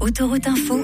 Autoroute Info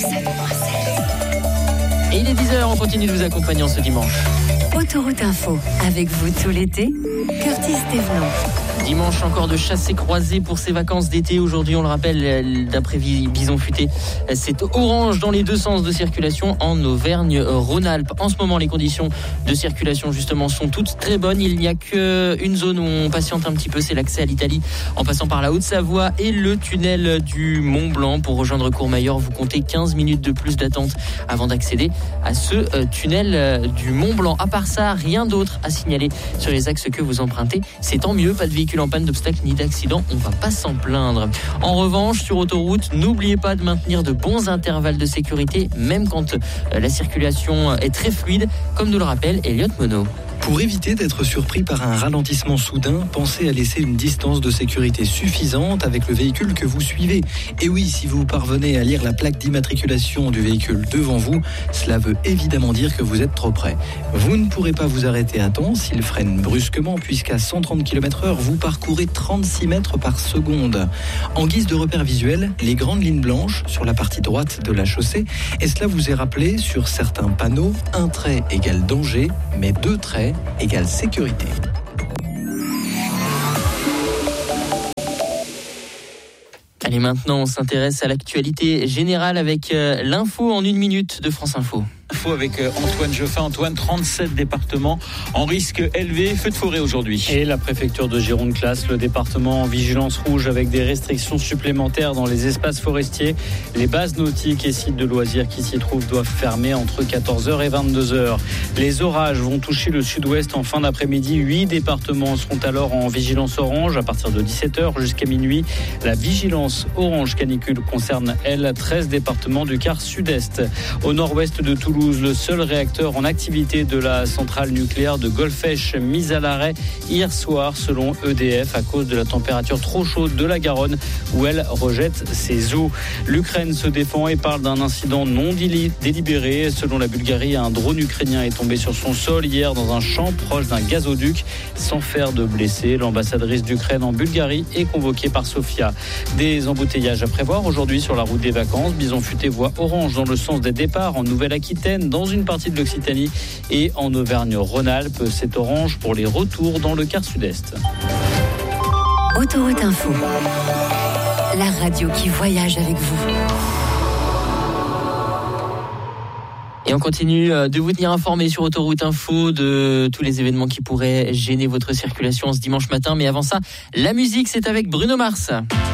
107.7. Et il est 10h, on continue de vous accompagner en ce dimanche. Autoroute Info, avec vous tout l'été, Curtis Thévenot. Dimanche, encore de chassés croisés pour ces vacances d'été. Aujourd'hui, on le rappelle, d'après Bison Futé, c'est orange dans les deux sens de circulation en Auvergne-Rhône-Alpes. En ce moment, les conditions de circulation, justement, sont toutes très bonnes. Il n'y a qu'une zone où on patiente un petit peu, c'est l'accès à l'Italie, en passant par la Haute-Savoie et le tunnel du Mont-Blanc. Pour rejoindre Courmayeur, vous comptez 15 minutes de plus d'attente avant d'accéder à ce tunnel du Mont-Blanc. À part ça, rien d'autre à signaler sur les axes que vous empruntez. C'est tant mieux, pas de véhicule en panne, d'obstacles ni d'accidents, on va pas s'en plaindre. En revanche, sur autoroute, n'oubliez pas de maintenir de bons intervalles de sécurité, même quand la circulation est très fluide, comme nous le rappelle Elliot Monod. Pour éviter d'être surpris par un ralentissement soudain, pensez à laisser une distance de sécurité suffisante avec le véhicule que vous suivez. Et oui, si vous parvenez à lire la plaque d'immatriculation du véhicule devant vous, cela veut évidemment dire que vous êtes trop près. Vous ne pourrez pas vous arrêter à temps s'il freine brusquement, puisqu'à 130 km/h, vous parcourez 36 mètres par seconde. En guise de repère visuel, les grandes lignes blanches sur la partie droite de la chaussée, et cela vous est rappelé sur certains panneaux, un trait égale danger, mais deux traits égale sécurité. Allez, maintenant, on s'intéresse à l'actualité générale avec l'info en 1 minute de France Info. Avec Antoine Geoffin. Antoine, 37 départements en risque élevé, feu de forêt aujourd'hui. Et la préfecture de Gironde classe le département en vigilance rouge avec des restrictions supplémentaires dans les espaces forestiers. Les bases nautiques et sites de loisirs qui s'y trouvent doivent fermer entre 14h et 22h. Les orages vont toucher le sud-ouest en fin d'après-midi. 8 départements seront alors en vigilance orange à partir de 17h jusqu'à minuit. La vigilance orange canicule concerne, elle, 13 départements du quart sud-est. Au nord-ouest de Toulouse, le seul réacteur en activité de la centrale nucléaire de Golfech mis à l'arrêt hier soir selon EDF à cause de la température trop chaude de la Garonne où elle rejette ses eaux. L'Ukraine se défend et parle d'un incident non délibéré. Selon la Bulgarie, un drone ukrainien est tombé sur son sol hier dans un champ proche d'un gazoduc sans faire de blessés. L'ambassadrice d'Ukraine en Bulgarie est convoquée par Sofia. Des embouteillages à prévoir aujourd'hui sur la route des vacances. Bison Futé voit orange dans le sens des départs en Nouvelle-Aquitaine, dans une partie de l'Occitanie et en Auvergne-Rhône-Alpes. C'est orange pour les retours dans le quart sud-est. Autoroute Info, la radio qui voyage avec vous. Et on continue de vous tenir informé sur Autoroute Info de tous les événements qui pourraient gêner votre circulation ce dimanche matin. Mais avant ça, la musique, c'est avec Bruno Mars.